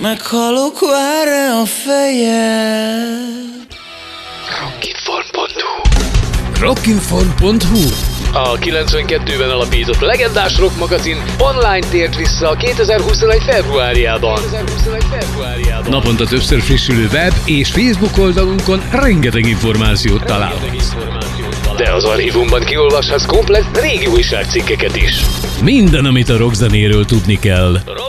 Meghalok, vár-e a fejed? Rockinform.hu A 92-ben alapított legendás rock magazin online tért vissza a 2021. februárjában. Naponta többször frissülő web és Facebook oldalunkon rengeteg információt találhatsz. De az archívumban kiolvashatsz komplett régi újságcikkeket is. Minden, amit a rockzenéről tudni kell.